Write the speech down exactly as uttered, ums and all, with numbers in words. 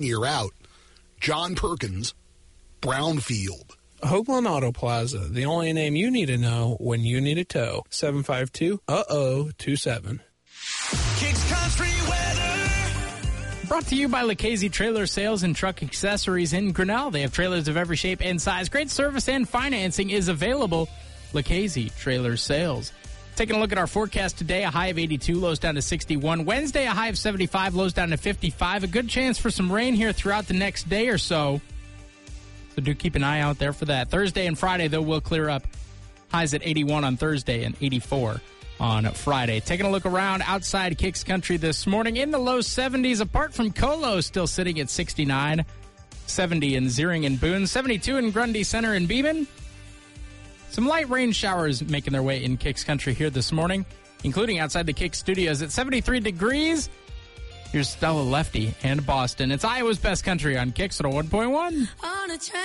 You're out. John Perkins, Brownfield. Hoagland Auto Plaza, the only name you need to know when you need a tow. seven five two, uh oh, two seven. Kicks Country weather. Brought to you by Lucchese Trailer Sales and Truck Accessories in Grinnell. They have trailers of every shape and size. Great service and financing is available. Lucchese Trailer Sales. Taking a look at our forecast today, a high of eighty-two, lows down to sixty-one. Wednesday, a high of seventy-five, lows down to fifty-five. A good chance for some rain here throughout the next day or so. So do keep an eye out there for that. Thursday and Friday, though, will clear up. Highs at eighty-one on Thursday and eighty-four on Friday. Taking a look around outside Kicks Country this morning in the low seventies, apart from Colo, still sitting at sixty-nine. seventy in Zering and Boone. seventy-two in Grundy Center and Beeman. Some light rain showers making their way in Kicks Country here this morning, including outside the Kicks studios at seventy-three degrees. Here's Stella Lefty and Boston. It's Iowa's Best Country on Kicks at one point one.